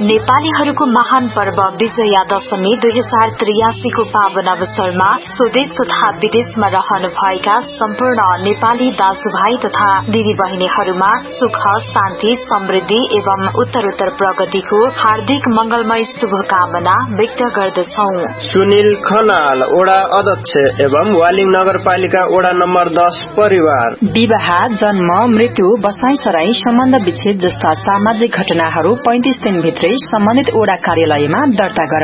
नेपालीहरूको महान पर्व विजया दशमी 2083 को पावन अवसरमा स्वदेश तथा विदेशमा रहनुभएका सम्पूर्ण नेपाली दाजुभाइ तथा दिदीबहिनीहरूमा सुख शान्ति समृद्धि एवं उत्तरोत्तर प्रगतिको हार्दिक मंगलमय शुभकामना व्यक्त गर्दछौ। सुनिल खनाल ओडा अध्यक्ष एवं वालिङ नगरपालिका ओडा नम्बर 10 परिवार। विवाह, जन्म, मृत्यु, बसाई सराई, सम्बन्ध विच्छेद जस्ता सामाजिक घटनाहरू 35 दिनभित्रै सम्बन्धित ओडा कार्यालयमा दर्ता